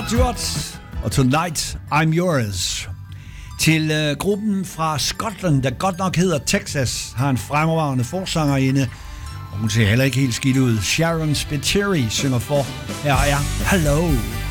Stuart og Tonight I'm Yours. Til gruppen fra Skotland, der godt nok hedder Texas, har en fremragende forsangerinde, og hun ser heller ikke helt skidt ud. Sharon Spiteri synger for. Her er Hello.